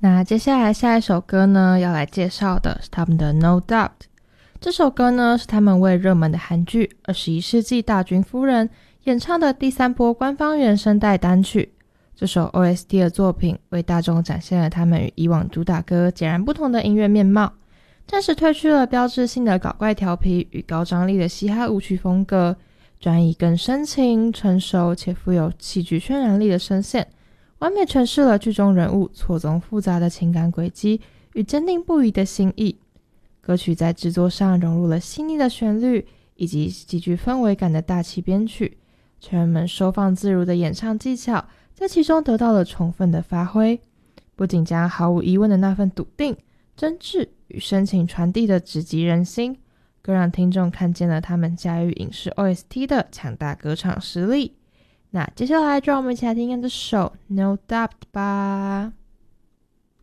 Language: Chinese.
那接下来下一首歌呢，要来介绍的是他们的 No Doubt。 这首歌呢，是他们为热门的韩剧21世纪大军夫人演唱的第3波官方原声带单曲。这首 OST 的作品为大众展现了他们与以往主打歌截然不同的音乐面貌，暂时褪去了标志性的搞怪调皮与高张力的嘻哈舞曲风格，转以更深情、成熟且富有戏剧渲染力的声线，完美诠释了剧中人物错综复杂的情感轨迹与坚定不移的心意。歌曲在制作上融入了细腻的旋律以及极具氛围感的大气编曲，成员们收放自如的演唱技巧在其中得到了充分的发挥，不仅将毫无疑问的那份笃定、真挚与深情传递的直击人心，更让听众看见了他们驾驭影视 OST 的强大歌唱实力。那接下来就让我们一起来听这首 No Doubt 吧。